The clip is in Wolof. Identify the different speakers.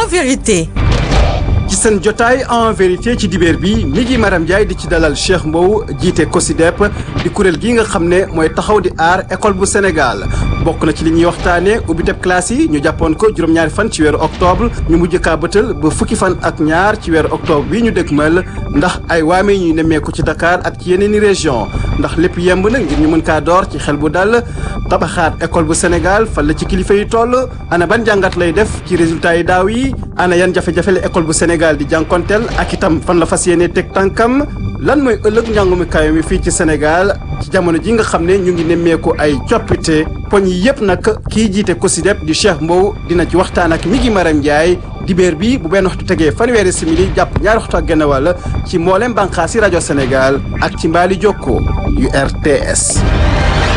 Speaker 1: en vérité.
Speaker 2: ci seen jotaay en vérité ci dibeer bi mi ngi Maram Ndiaye di ci dalal Cheikh Mbow jiite COSYDEP di kuréel gi nga xam ne mooy taxaw di aar école bu Sénégal bokk na ci li ñuy waxtaane ubbiteb classe yi ñu jàppoon ko juróom-ñaari fan ci weeru octobre ñu mujj kaa bëtal ba fukki fan ak ñaar ci weeru octobre bi ñu dëgmal ndax ay waame ñuy nemmeeku ci Dakar ak ci yeneen i région ndax lépp yemb na ngir ñu mën kaa door ci xel bu dal tabaxaat école bu Sénégal fan la ci kilifa yi toll ana ban jàngat lay def ci résultat yi daaw yi ana yan jafe-jafe la école bu Sénégal di jànkonteel ak itam fan la fas yéene teg tànkam lan mooy ëllëg njàngumi kayo mi fii ci Sénégal ci jamono ji nga xam ne ñu ngi nemmeeku ay coppite poñ yi yëpp nag kii jiite COSYDEP di Cheikh Mbow dina ci waxtaan ak mi ngi Maram Ndiaye dibéer bi bu benn waxtu tegee fanweeri simili jàpp ñaari waxtu ak genn wàll ci mboolem bànqaasi rajo Sénégal ak ci mbaali jokko yu RTS